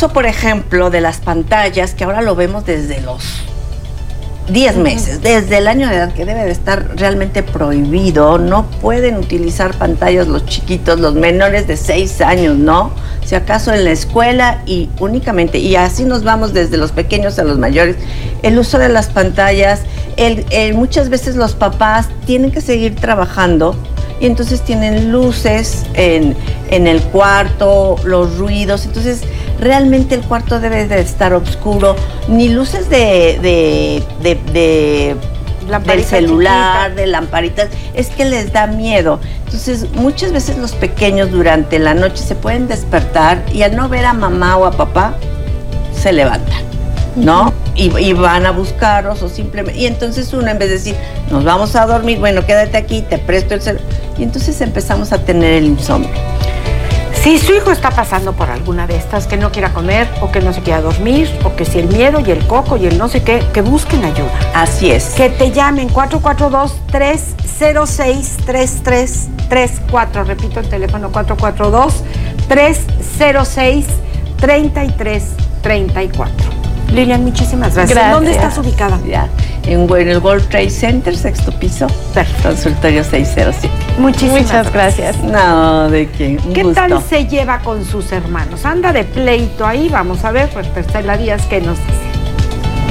uso, por ejemplo, de las pantallas, que ahora lo vemos desde los 10 meses, desde el año de edad, que debe de estar realmente prohibido. No pueden utilizar pantallas los chiquitos, los menores de 6 años, ¿no? Si acaso en la escuela y únicamente, y así nos vamos desde los pequeños a los mayores. El uso de las pantallas, muchas veces los papás tienen que seguir trabajando y entonces tienen luces en el cuarto, los ruidos, entonces realmente el cuarto debe de estar oscuro, ni luces del celular, chiquita, de lamparitas, es que les da miedo. Entonces muchas veces los pequeños durante la noche se pueden despertar y al no ver a mamá o a papá, se levantan, ¿no? Y van a buscarlos o simplemente, y entonces uno en vez de decir, nos vamos a dormir, bueno, quédate aquí, te presto el celular, y entonces empezamos a tener el insomnio. Si su hijo está pasando por alguna de estas, que no quiera comer o que no se quiera dormir, o que si el miedo y el coco y el no sé qué, que busquen ayuda. Así es. Que te llamen 442-306-3334. Repito el teléfono, 442-306-3334. Lilian, muchísimas gracias. ¿Dónde estás ubicada? Ya, en el World Trade Center, 6º piso, consultorio 607. Muchas gracias. No, ¿de qué? ¿Qué tal se lleva con sus hermanos? Anda de pleito ahí, vamos a ver, Tercela Díaz, ¿qué nos dice?